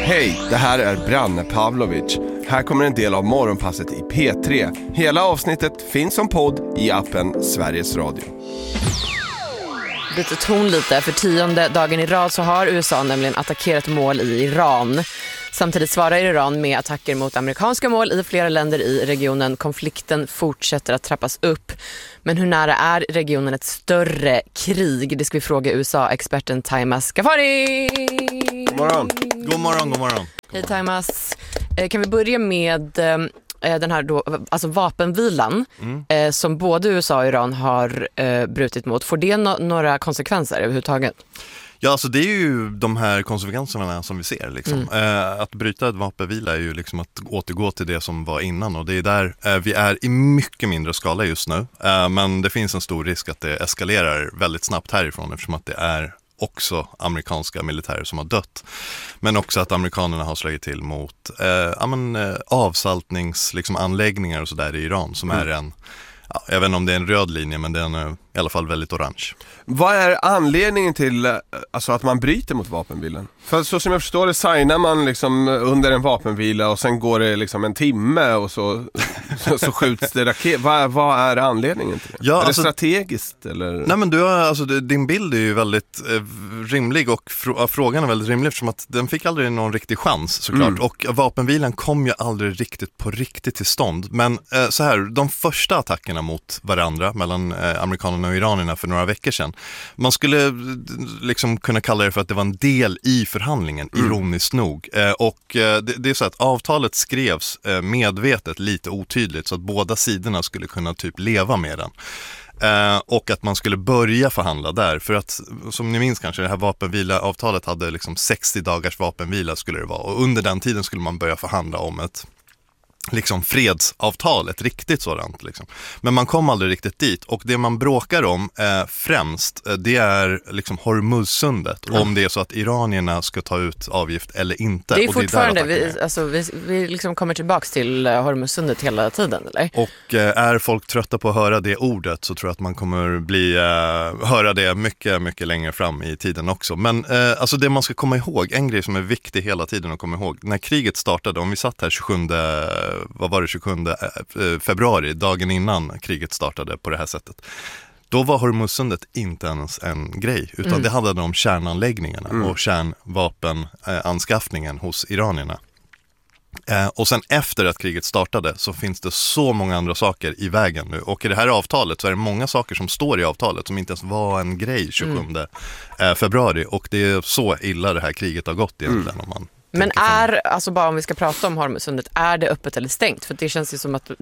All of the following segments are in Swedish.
Hej, det här är Branne Pavlovic. Här kommer en del av morgonpasset i P3. Hela avsnittet finns som podd i appen Sveriges Radio. Byter ton lite. För 10:e dagen i rad så har USA nämligen attackerat mål i Iran. Samtidigt svarar Iran med attacker mot amerikanska mål i flera länder i regionen. Konflikten fortsätter att trappas upp. Men hur nära är regionen ett större krig? Det ska vi fråga USA-experten Taimas Ghaffari. God morgon. God morgon, god morgon. Hej Taimas. Kan vi börja med den här då, alltså vapenvilan som både USA och Iran har brutit mot. Får det några konsekvenser överhuvudtaget? Ja, alltså det är ju de här konsekvenserna som vi ser. Liksom. Att bryta ett vapenvila är ju liksom att återgå till det som var innan. Och det är där vi är i mycket mindre skala just nu. Men det finns en stor risk att det eskalerar väldigt snabbt härifrån eftersom att det är också amerikanska militärer som har dött. Men också att amerikanerna har slagit till mot avsaltningsanläggningar och sådär i Iran som är en, jag vet inte om det är en röd linje, men den är i alla fall väldigt orange. Vad är anledningen till alltså, att man bryter mot vapenvilan? För så som jag förstår det signar man liksom under en vapenvila och sen går det liksom en timme och så skjuts det raket. Vad är anledningen till det? Ja, är det strategiskt? Eller? Nej, men din bild är ju väldigt rimlig och frågan är väldigt rimlig eftersom att den fick aldrig någon riktig chans såklart. Och vapenvilan kom ju aldrig riktigt på riktigt till stånd. Men så här, de första attackerna mot varandra mellan amerikanerna och iranierna för några veckor sedan. Man skulle liksom kunna kalla det för att det var en del i förhandlingen, ironiskt nog. Det är så att avtalet skrevs medvetet lite otydligt så att båda sidorna skulle kunna typ leva med den. Och att man skulle börja förhandla där. För att, som ni minns kanske, det här vapenvila-avtalet hade liksom 60 dagars vapenvila skulle det vara. Och under den tiden skulle man börja förhandla om ett liksom fredsavtal, ett riktigt sådant liksom. Men man kom aldrig riktigt dit och det man bråkar om främst det är liksom Hormuzsundet, om det är så att iranierna ska ta ut avgift eller inte. Det är och fortfarande, det är vi liksom kommer tillbaks till Hormuzsundet hela tiden, eller? Och är folk trötta på att höra det ordet så tror jag att man kommer höra det mycket, mycket längre fram i tiden också. Men alltså det man ska komma ihåg, en grej som är viktig hela tiden att komma ihåg, när kriget startade, om vi satt här 27 februari, dagen innan kriget startade på det här sättet. Då var Hormuzsundet inte ens en grej, utan det handlade om kärnanläggningarna och kärnvapenanskaffningen hos iranierna. Och sen efter att kriget startade så finns det så många andra saker i vägen nu. Och i det här avtalet så är det många saker som står i avtalet som inte ens var en grej 27 februari. Och det är så illa det här kriget har gått egentligen om man... Men alltså bara om vi ska prata om Hormuzsundet, är det öppet eller stängt? För det känns ju som att,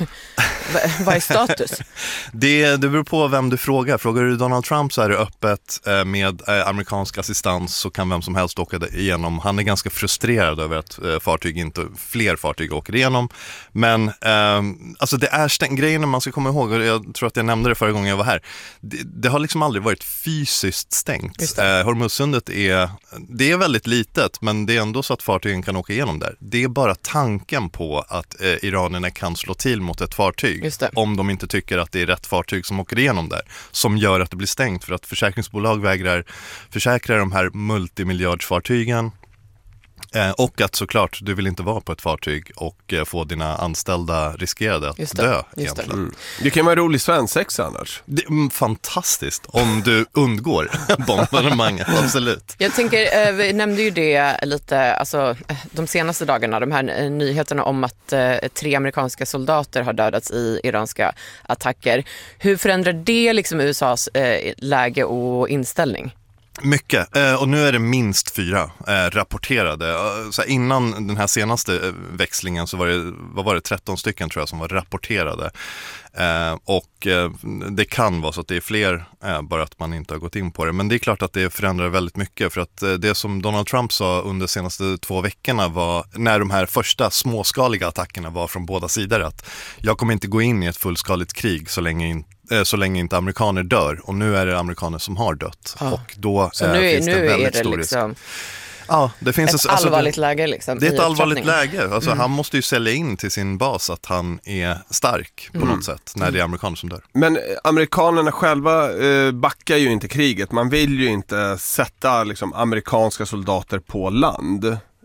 vad är status? Det beror på vem du frågar. Frågar du Donald Trump så är det öppet med amerikansk assistans så kan vem som helst åka igenom. Han är ganska frustrerad över att fler fartyg åker igenom. Men alltså det är stängt. Grejen man ska komma ihåg, och jag tror att jag nämnde det förra gången jag var här. Det har liksom aldrig varit fysiskt stängt. Hormuzsundet är väldigt litet, men det är ändå så att fartygen kan åka igenom där. Det är bara tanken på att iranierna kan slå till mot ett fartyg om de inte tycker att det är rätt fartyg som åker igenom där, som gör att det blir stängt för att försäkringsbolag vägrar försäkra de här multimiljardsfartygen. Och att såklart, du vill inte vara på ett fartyg och få dina anställda riskerade att dö egentligen. Det kan vara rolig svensexa annars. Det är fantastiskt om du undgår bombardemanget, absolut. Jag tänker, vi nämnde ju det lite, alltså de senaste dagarna, de här nyheterna om att 3 amerikanska soldater har dödats i iranska attacker. Hur förändrar det liksom USAs läge och inställning? Mycket, och nu är det minst 4 rapporterade. Så innan den här senaste växlingen så var det 13 stycken tror jag som var rapporterade. Och det kan vara så att det är fler, bara att man inte har gått in på det. Men det är klart att det förändrar väldigt mycket, för att det som Donald Trump sa under de senaste 2 veckorna var, när de här första småskaliga attackerna var från båda sidor, att jag kommer inte gå in i ett fullskaligt krig så länge inte amerikaner dör. Och nu är det amerikaner som har dött. Och då så nu, finns det väldigt stor liksom risk. Ja, det finns ett allvarligt läge liksom. Det är ett allvarligt läge. Alltså, han måste ju sälja in till sin bas att han är stark på något sätt när det är amerikaner som dör. Men amerikanerna själva backar ju inte kriget. Man vill ju inte sätta liksom amerikanska soldater på land.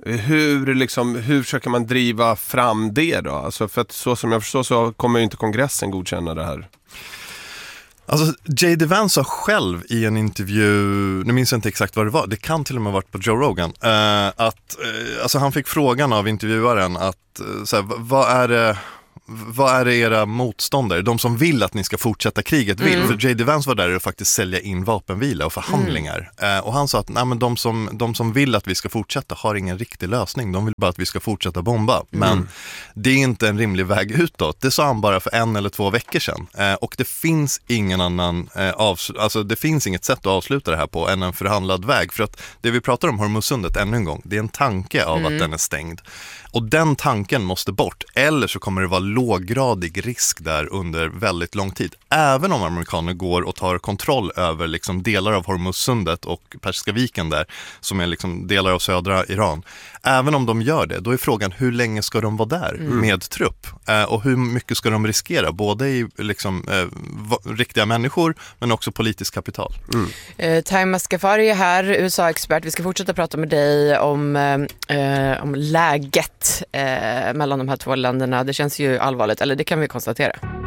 Hur försöker man driva fram det då? Alltså för att så som jag förstår så kommer ju inte kongressen godkänna det här. Alltså J.D. Vance sa själv i en intervju, nu minns jag inte exakt vad det var, det kan till och med ha varit på Joe Rogan, alltså han fick frågan av intervjuaren att så här, vad är det era motståndare, de som vill att ni ska fortsätta kriget vill? För J.D. Vance var där och faktiskt sälja in vapenvila och förhandlingar. Och han sa att nej, men de som vill att vi ska fortsätta har ingen riktig lösning. De vill bara att vi ska fortsätta bomba. Men det är inte en rimlig väg utåt. Det sa han bara för 1 eller 2 veckor sedan. Och det finns ingen annan, det finns inget sätt att avsluta det här på än en förhandlad väg. För att det vi pratar om Hormuzsundet ännu en gång, det är en tanke av att den är stängd. Och den tanken måste bort, eller så kommer det vara låggradig risk där under väldigt lång tid. Även om amerikaner går och tar kontroll över liksom delar av Hormuzsundet och Persiska viken där, som är liksom delar av södra Iran. Även om de gör det, då är frågan hur länge ska de vara där med trupp? Och hur mycket ska de riskera? Både i liksom, riktiga människor men också politiskt kapital. Taima Skafari är här, USA-expert. Vi ska fortsätta prata med dig om läget mellan de här 2 länderna. Det känns ju allvarligt, eller det kan vi konstatera.